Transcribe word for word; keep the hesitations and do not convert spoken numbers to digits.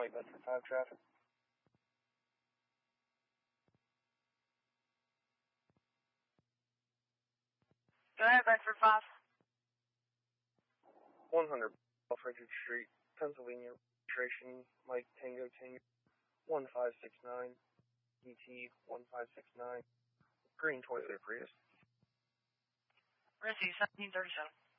White Bedford five traffic. Go ahead, Bedford five. one hundred Frederick Street, Pennsylvania. Registration Mike Tango Tango one five six nine, E T one five six nine, green Toyota Prius. We're going to see seventeen thirty-seven.